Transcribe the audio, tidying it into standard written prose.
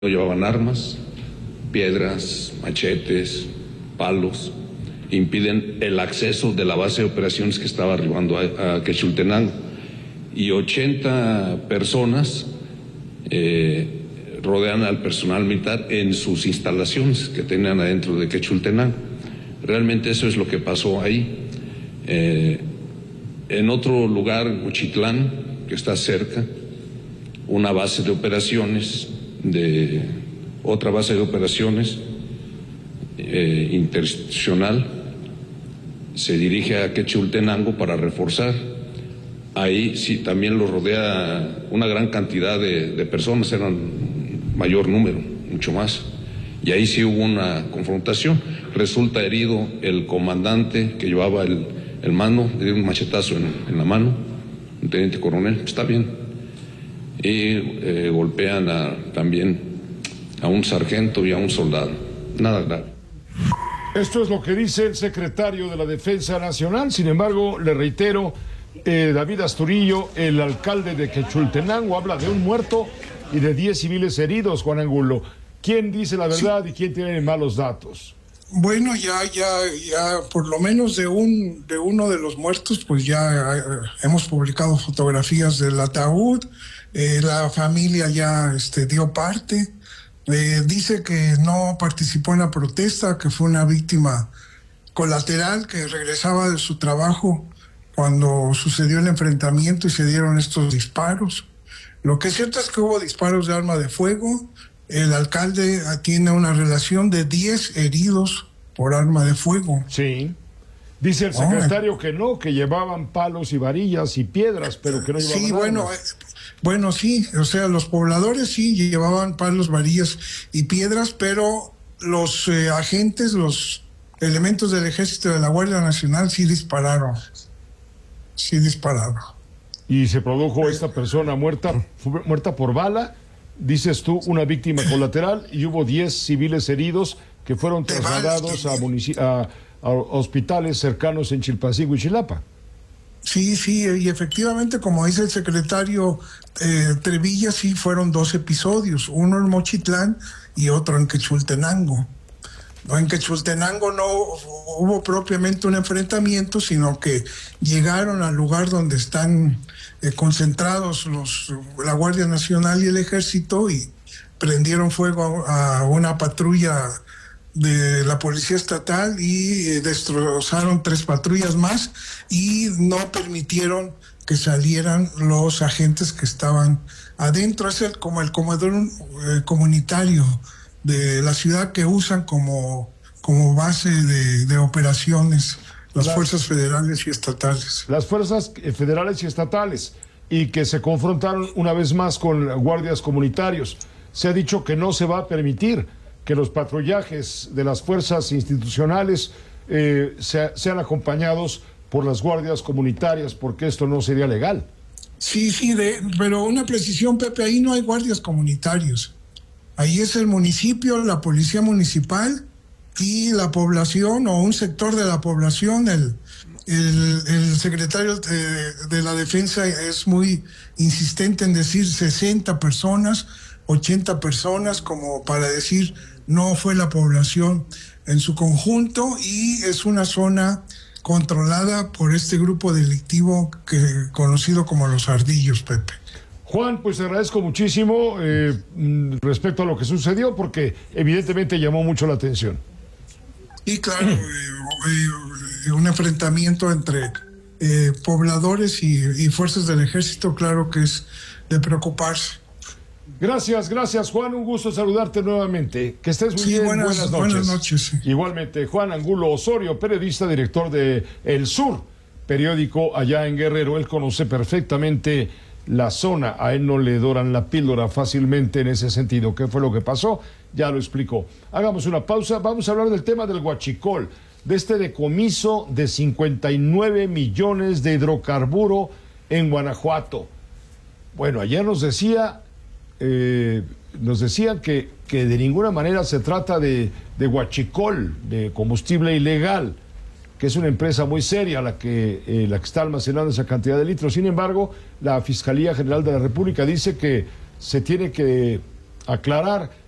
Llevaban armas, piedras, machetes, palos, impiden el acceso de la base de operaciones que estaba arribando a Quechultenango. Y 80 personas rodean al personal militar en sus instalaciones que tenían adentro de Quechultenango. Realmente eso es lo que pasó ahí. En otro lugar, Uchitlán, que está cerca, una base de operaciones otra base de operaciones interinstitucional se dirige a Quechultenango para reforzar. Ahí sí también lo rodea una gran cantidad de personas, eran mayor número, mucho más. Y ahí sí hubo una confrontación. Resulta herido el comandante que llevaba el mando, le dio un machetazo en la mano, un teniente coronel, está bien. Y golpean también a un sargento y a un soldado. Nada grave. Esto es lo que dice el secretario de la Defensa Nacional. Sin embargo, le reitero, David Asturillo, el alcalde de Quechultenango, habla de un muerto y de 10 civiles heridos, Juan Angulo. ¿Quién dice la verdad y quién tiene malos datos? Bueno, ya, por lo menos de uno de los muertos, pues ya hemos publicado fotografías del ataúd. La familia ya dio parte. Dice que no participó en la protesta, que fue una víctima colateral que regresaba de su trabajo cuando sucedió el enfrentamiento y se dieron estos disparos. Lo que es cierto es que hubo disparos de arma de fuego. El alcalde tiene una relación de 10 heridos por arma de fuego. Sí. Dice el secretario que llevaban palos y varillas y piedras, pero que no llevaban armas. Bueno, sí, o sea, los pobladores sí llevaban palos, varillas y piedras, pero los agentes, los elementos del Ejército de la Guardia Nacional sí dispararon. Sí dispararon. Y se produjo esta persona muerta por bala, dices tú, una víctima colateral, y hubo 10 civiles heridos que fueron trasladados a hospitales cercanos en Chilpancingo y Chilapa. Sí, y efectivamente, como dice el secretario Trevilla, sí fueron 2 episodios, uno en Mochitlán y otro en Quechultenango. No, en Quechultenango no hubo propiamente un enfrentamiento, sino que llegaron al lugar donde están concentrados la Guardia Nacional y el Ejército y prendieron fuego a una patrulla de la Policía Estatal y destrozaron 3 patrullas más y no permitieron que salieran los agentes que estaban adentro. Es como el comedor comunitario de la ciudad que usan como base de operaciones las fuerzas federales y estatales. Las fuerzas federales y estatales, y que se confrontaron una vez más con guardias comunitarios. Se ha dicho que no se va a permitir que los patrullajes de las fuerzas institucionales sean acompañados por las guardias comunitarias, porque esto no sería legal. Sí, pero una precisión, Pepe, ahí no hay guardias comunitarios. Ahí es el municipio, la policía municipal y la población o un sector de la población. El secretario de la Defensa es muy insistente en decir 60 personas, 80 personas, como para decir no fue la población en su conjunto, y es una zona controlada por este grupo delictivo conocido como los Ardillos, Pepe. Juan, pues te agradezco muchísimo respecto a lo que sucedió, porque evidentemente llamó mucho la atención. Y claro, un enfrentamiento entre pobladores y fuerzas del Ejército, claro que es de preocuparse. Gracias, Juan, un gusto saludarte nuevamente. Que estés muy bien, buenas noches. Igualmente, Juan Angulo Osorio, periodista, director de El Sur, periódico allá en Guerrero. Él conoce perfectamente la zona, a él no le doran la píldora fácilmente en ese sentido. ¿Qué fue lo que pasó? Ya lo explicó. Hagamos una pausa, vamos a hablar del tema del huachicol, de este decomiso de 59 millones de hidrocarburo en Guanajuato. Bueno, ayer nos decían que de ninguna manera se trata de huachicol, de combustible ilegal, que es una empresa muy seria la que está almacenando esa cantidad de litros. Sin embargo, la Fiscalía General de la República dice que se tiene que aclarar